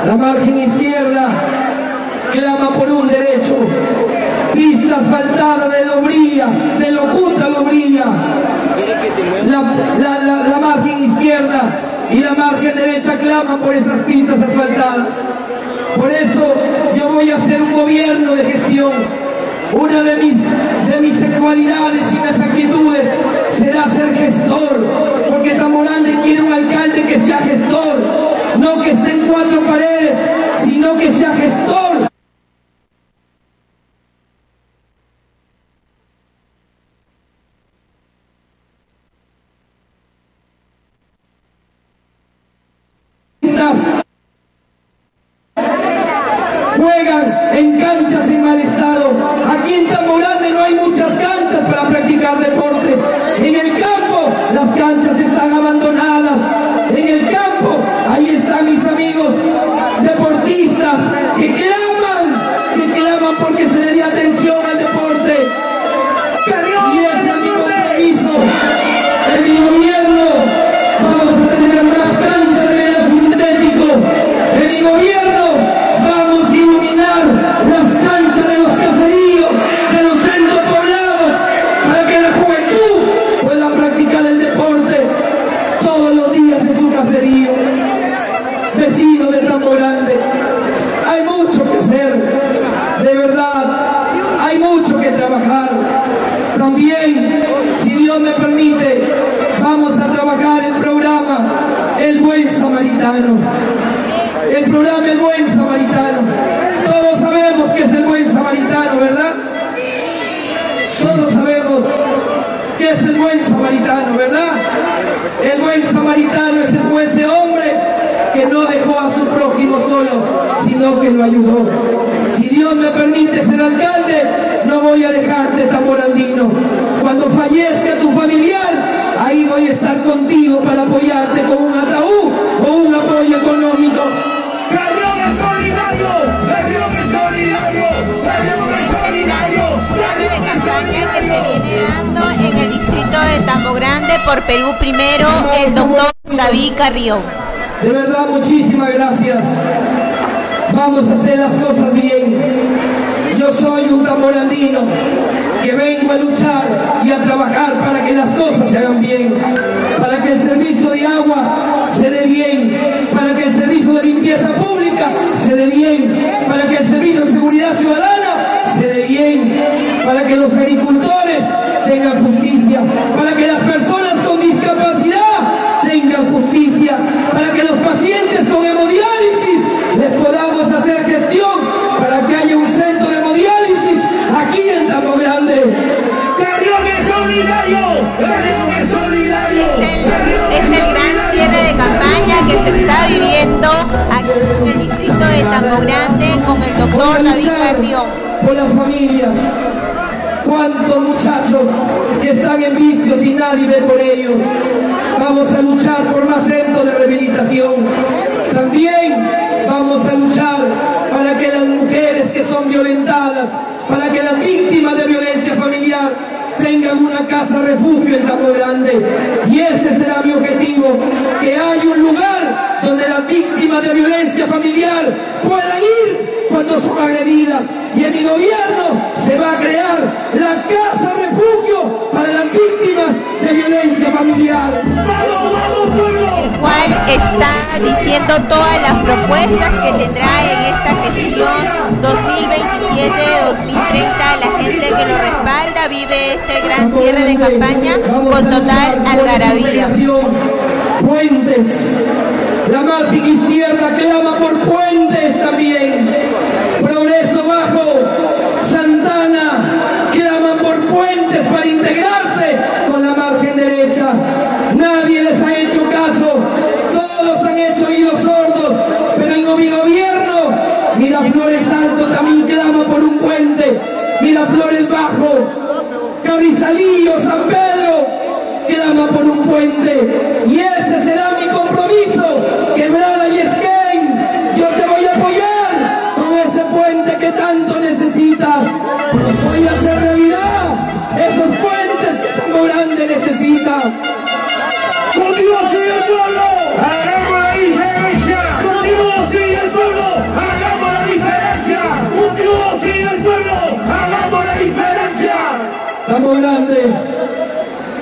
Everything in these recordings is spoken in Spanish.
La margen izquierda clama por un derecho. Pista asfaltada de Lombría, de Locuta a Lombría. La margen izquierda y la margen derecha claman por esas pistas asfaltadas. Por eso yo voy a hacer un gobierno de gestión. Una de mis cualidades y mis actitudes será ser gestor, porque Tamborande quiere un alcalde que sea gestor, no que esté en cuatro paredes, sino que sea gestor. Juegan en canchas en mal estado. Aquí en Tamborande no hay muchas canchas para practicar deporte. En el campo las canchas están abandonadas. En el campo ahí están mis amigos deportistas que claman porque se le dé atención al deporte. Y ese es mi compromiso. En mi gobierno vamos a tener más canchas de gas sintético. En mi gobierno vamos a iluminar las canchas de los caseríos, de los centros poblados, para que la juventud pueda practicar el deporte todos los días en su caserío. Vecino de Tamborande, hay mucho que hacer, de verdad, hay mucho que trabajar. También, si Dios me permite, vamos a trabajar el programa El Buen Samaritano. El programa El Buen Samaritano. Todos sabemos que es el Buen Samaritano, ¿verdad? Todos sabemos que es el Buen Samaritano, ¿verdad? El Buen Samaritano es ese hombre que no dejó a su prójimo solo, sino que lo ayudó. Si Dios me permite ser alcalde, no voy a dejarte, tamborandino. Cuando fallezca tu familiar, ahí voy a estar contigo para apoyarte con un ataúd o un apoyo económico. ¡Carrión es solidario! ¡Carrión es solidario! ¡Carrión es solidario! Plano de campaña que se viene dando en el distrito de Tambogrande por Perú Primero, el doctor David Carrión. De verdad, muchísimas gracias. Vamos a hacer las cosas bien. Yo soy un tamborandino que vengo a luchar y a trabajar para que las cosas se hagan bien, para que el servicio de agua se dé bien, para que el servicio de limpieza pública se dé bien, para que el servicio de seguridad ciudadana se dé bien, para que los agricultores tengan justicia, para que las personas con discapacidad tengan justicia, para que los pacientes con hemodiálisis les podamos hacer gestión para que haya un centro de hemodiálisis aquí en Tambogrande. ¡Carrión es solidario! ¡Carrión es solidario! Es el gran cierre de campaña que se está viviendo aquí en el distrito de Tambogrande con el doctor David Carrión. Por las familias, cuántos muchachos que están en vicios y nadie ve por ellos. Vamos a luchar por más centros de rehabilitación. También vamos a luchar para que las mujeres que son violentadas, para que las víctimas de violencia familiar tengan una casa refugio en Tambogrande. Y ese será mi objetivo, que haya un lugar donde las víctimas de violencia familiar puedan ir cuando son agredidas. Y en mi gobierno se va a crear la casa refugio para las víctimas de violencia familiar. ¡Vamos, vamos, pueblo! El cual está diciendo todas las propuestas que tendrá en esta gestión 2027-2030. La gente que lo respalda vive este gran cierre de campaña con total algarabía. Puentes. La margen izquierda clama por puentes también. Progreso Bajo, Santana, claman por puentes para integrarse con la margen derecha. Nadie les ha hecho caso, todos han hecho oídos sordos, pero en mi gobierno, Miraflores Alto también clama por un puente, Miraflores Bajo, Carrizalillo, San Pedro, clama por un puente, y ese será mi compromiso, Quebrada y Esquén. Yo te voy a apoyar con ese puente que tanto necesitas. Voy a hacer realidad esos puentes que Tambogrande necesita. ¡Con Dios y el pueblo! ¡Hagamos la diferencia! ¡Con Dios y el pueblo!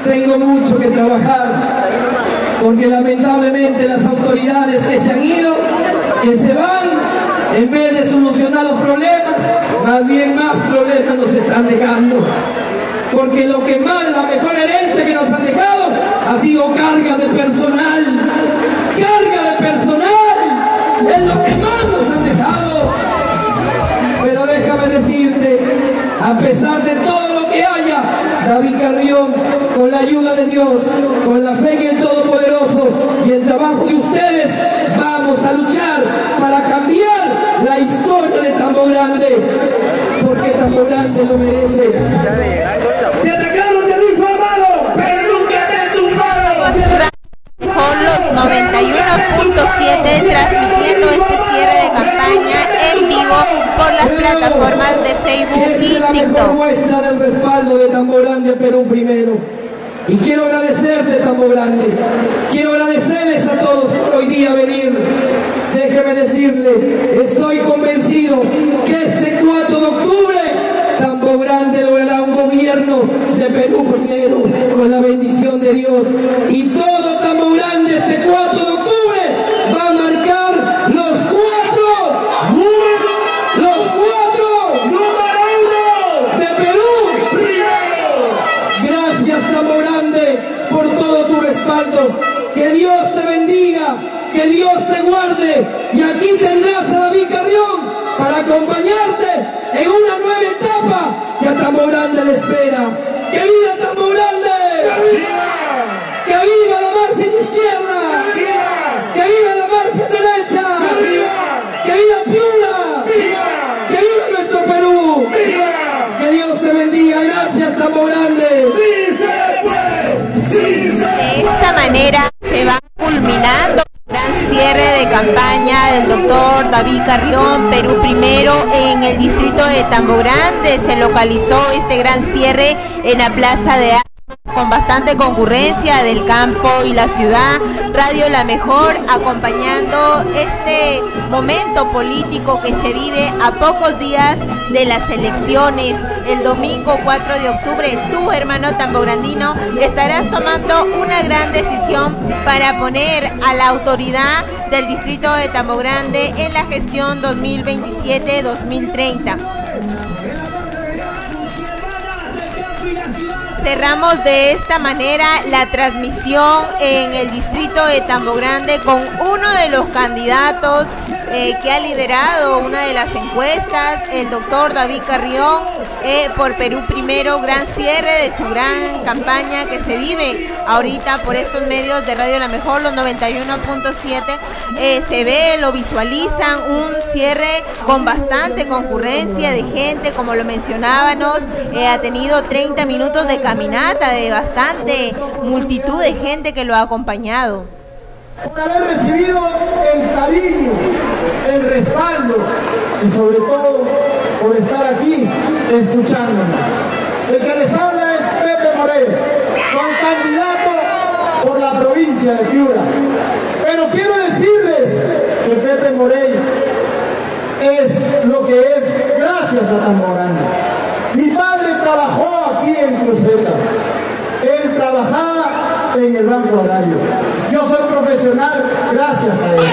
tengo mucho que trabajar, porque lamentablemente las autoridades que se han ido, que se van, en vez de solucionar los problemas, más bien más problemas nos están dejando. Porque lo que más, la mejor herencia que nos han dejado ha sido carga de personal. Carga de personal es lo que más nos han dejado. Pero déjame decirte, a pesar de todo lo que haya, David Carrión, con la ayuda de Dios, con la fe en el Todopoderoso y el trabajo de ustedes, vamos a luchar para cambiar la historia de Tambo Grande, porque Tambo Grande lo merece. Te atacaron, te difamaron, pero nunca te tumbaron. Con los 91.7 transmitiendo este cierre de campaña en vivo por las plataformas de Facebook y La mejor TikTok. muestra del respaldo de Tambo Grande Perú Primero. Y quiero agradecerte, Tambo Grande. Quiero agradecerles a todos por hoy día venir. Déjeme decirle, estoy convencido que este 4 de octubre Tambo Grande logrará un gobierno de Perú Primero con la bendición de Dios. Y todo Tambo Grande este 4 de octubre va a marcar los 4 de Perú Primero. Gracias, Tambo Grande, por todo tu respaldo. Que Dios te bendiga, que Dios te guarde. Y aquí tendrás a David Carrión para acompañarte en una nueva etapa que a Tambo Grande le espera. ¡Que viva Tambo Grande! ¡Que viva la margen izquierda! ¡Que viva la margen derecha! ¡Que viva Piura! ¡Que viva nuestro Perú! ¡Que Dios te bendiga! ¡Gracias, Tambo Grande! ¡Sí se puede! ¡Sí se puede! De esta manera se va culminando el gran cierre de campaña del doctor David Carrión, Perú Primero, en el distrito de Tambo Grande. Se localizó este gran cierre en la Plaza de Armas, con bastante concurrencia del campo y la ciudad. Radio La Mejor acompañando este momento político que se vive a pocos días de las elecciones. El domingo 4 de octubre, tú, hermano tambograndino, estarás tomando una gran decisión para poner a la autoridad del distrito de Tambo Grande en la gestión 2027-2030. Cerramos de esta manera la transmisión en el distrito de Tambo Grande con uno de los candidatos que ha liderado una de las encuestas, el doctor David Carrión, por Perú Primero. Gran cierre de su gran campaña que se vive ahorita por estos medios de Radio La Mejor, los 91.7. Se ve, lo visualizan, un cierre con bastante concurrencia de gente, como lo mencionábamos. Ha tenido 30 minutos de caminata, de bastante multitud de gente que lo ha acompañado. Por haber recibido el cariño, el respaldo y sobre todo por estar aquí escuchándonos. El que les habla es Pepe Morey, candidato por la provincia de Piura. Pero quiero decirles que Pepe Morey es lo que es gracias a Tambo Grande. Mi padre trabajó aquí en Cruceta. Él trabajaba en el Banco Agrario. Yo soy profesional gracias a él.